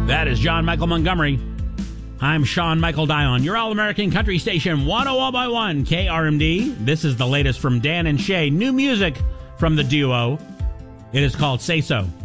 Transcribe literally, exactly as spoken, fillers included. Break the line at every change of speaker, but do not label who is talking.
That is John Michael Montgomery. I'm Sean Michael Dion, your All-American Country Station, one oh one point one K R M D. This is the latest from Dan and Shay. New music from the duo. It is called Say So.